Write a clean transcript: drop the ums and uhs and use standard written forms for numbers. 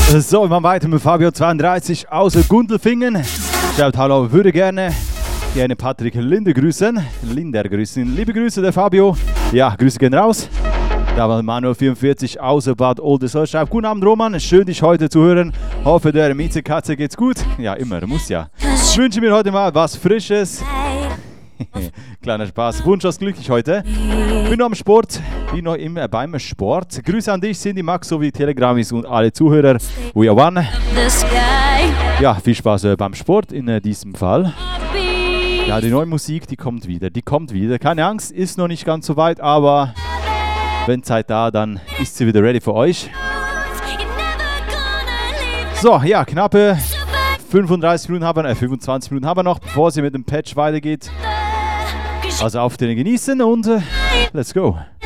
So, wir machen weiter mit Fabio 32 aus Gundelfingen. Schreibt hallo, würde gerne Patrick Linder grüßen. Liebe Grüße, der Fabio. Ja, Grüße gehen raus. Da war Manuel 44 aus Bad Oldesloe. Schreibt, guten Abend Roman, schön dich heute zu hören. Hoffe der Miezekatze geht's gut. Ja, immer, muss ja. Ich wünsche mir heute mal was Frisches. Kleiner Spaß. Wunschlos glücklich heute. Bin noch am Sport, bin noch immer beim Sport. Grüße an dich, Cindy, Max sowie Telegramis und alle Zuhörer. We are one. Ja, viel Spaß beim Sport in diesem Fall. Ja, die neue Musik, die kommt wieder. Keine Angst, ist noch nicht ganz so weit, aber wenn Zeit da, dann ist sie wieder ready für euch. So, ja, knappe 25 Minuten haben wir noch, bevor sie mit dem Patch weitergeht. Also auf den genießen und let's go.